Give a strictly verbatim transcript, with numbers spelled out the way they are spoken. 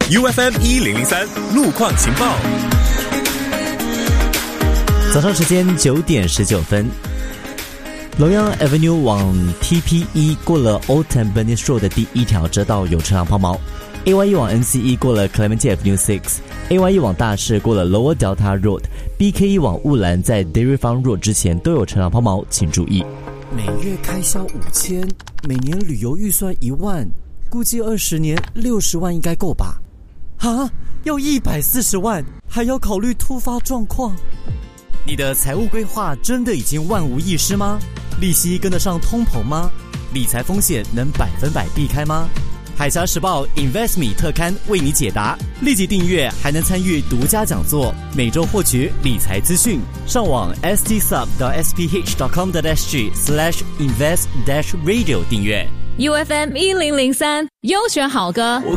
U F M 一零零三路况情报。 早上时间九点十九分，龙阳 Avenue 往 T P 一过了 Old Tampines Road 的第一条车道有车辆抛锚。A Y E 往 N C E 过了 Clementi Avenue 六 A Y E 往大市过了 Lower Delta Road， B K E 往雾兰在 Dairy Farm Road 之前都有车辆抛锚，请注意。 每月开销五千，每年旅游预算一万，估计二十年六十万应该够吧？啊，要一百四十万，还要考虑突发状况。你的财务规划真的已经万无一失吗？利息跟得上通膨吗？理财风险能百分百避开吗？海峡时报 InvestMe 特刊为你解答，立即订阅还能参与独家讲座，每周获取理财资讯。上网 s t sub 到 s p h dot com dot s g slash invest dash radio 订阅。 U F M 一零零三优选好歌。